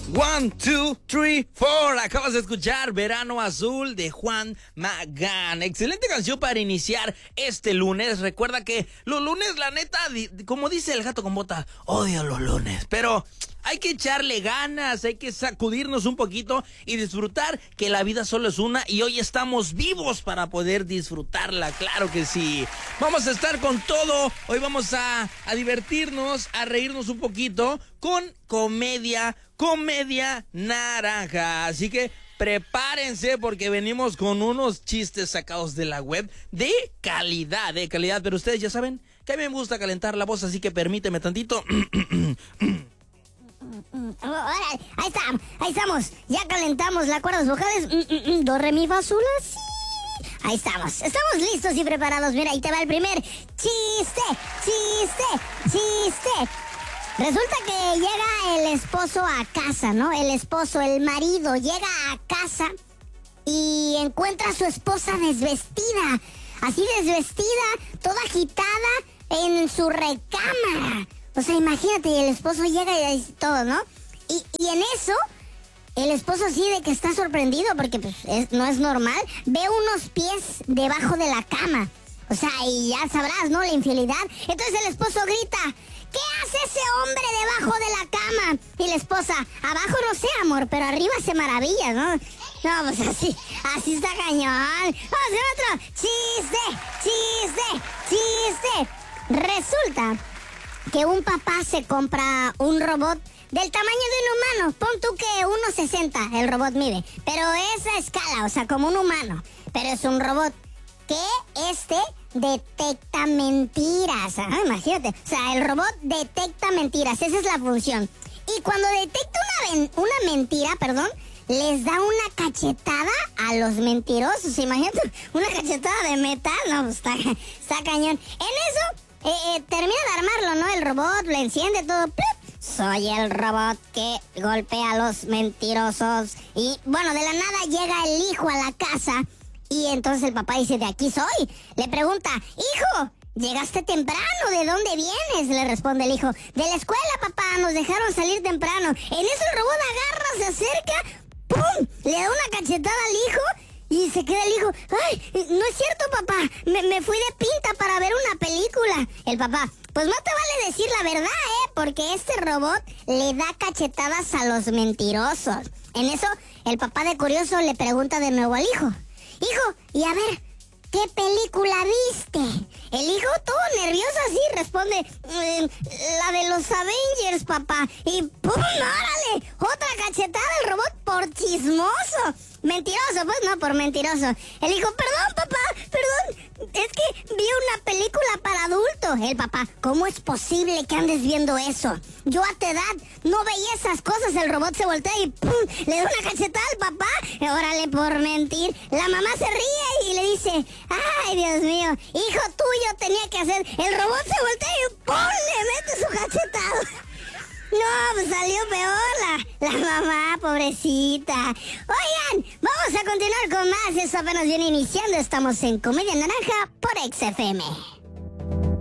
1, 2, 3, 4. Acabas de escuchar Verano Azul de Juan Magán. Excelente canción para iniciar este lunes. Recuerda que los lunes, la neta, como dice el gato con bota, odio los lunes. Pero hay que echarle ganas, hay que sacudirnos un poquito y disfrutar que la vida solo es una y hoy estamos vivos para poder disfrutarla, claro que sí. Vamos a estar con todo, hoy vamos a divertirnos, a reírnos un poquito con comedia naranja. Así que prepárense porque venimos con unos chistes sacados de la web de calidad. Pero ustedes ya saben que a mí me gusta calentar la voz, así que permíteme tantito. Ahí estamos, ya calentamos las cuerdas vocales. Do, re, mi, fa, sol, la, si. Ahí estamos listos y preparados. Mira, ahí te va el primer chiste. Resulta que llega el esposo a casa, ¿no? El marido llega a casa y encuentra a su esposa desvestida, toda agitada en su recámara. O sea, imagínate, el esposo llega y todo, ¿no? Y en eso, el esposo así de que está sorprendido porque pues no es normal, ve unos pies debajo de la cama. O sea, y ya sabrás, ¿no? La infidelidad. Entonces el esposo grita, ¿qué hace ese hombre debajo de la cama? Y la esposa, abajo no sé, amor, pero arriba se maravilla, ¿no? No, pues así está cañón. Vamos a hacer otro chiste. Resulta que un papá se compra un robot del tamaño de un humano. Pon tú que 1.60 el robot mide, pero esa escala, o sea, como un humano. Pero es un robot que detecta mentiras. Ajá, imagínate. O sea, el robot detecta mentiras. Esa es la función. Y cuando detecta una mentira, les da una cachetada a los mentirosos. Imagínate, una cachetada de metal. No, pues está cañón. En eso termina de armarlo, ¿no? El robot lo enciende todo. ¡Plup! Soy el robot que golpea a los mentirosos. Y bueno, de la nada llega el hijo a la casa. Y entonces el papá dice, de aquí soy. Le pregunta, hijo, llegaste temprano, ¿de dónde vienes? Le responde el hijo, de la escuela, papá, nos dejaron salir temprano. En eso el robot agarra, se acerca, ¡pum! Le da una cachetada al hijo. Y se queda el hijo, ¡ay! No es cierto, papá, me fui de pinta para ver una película. El papá, pues no te vale decir la verdad, porque este robot le da cachetadas a los mentirosos. En eso, el papá de curioso le pregunta de nuevo al hijo, hijo, y a ver, ¿qué película viste? El hijo, todo nervioso así, responde, la de los Avengers, papá. Y ¡pum! ¡Órale! Otra cachetada al robot por chismoso. Mentiroso, pues no, por mentiroso. El hijo, perdón, papá, es que vi una película para adultos. El papá, ¿cómo es posible que andes viendo eso? Yo a tu edad no veía esas cosas. El robot se voltea y ¡pum! Le da una cachetada al papá. Órale, por mentir. La mamá se ríe y le dice, ay, Dios mío, hijo tuyo tenía que hacer. El robot se voltea y ¡pum! Le mete su cachetada. No, pues salió peor la mamá, pobrecita. Oigan, vamos a continuar con más. Esto apenas viene iniciando. Estamos en Comedia Naranja por XFM.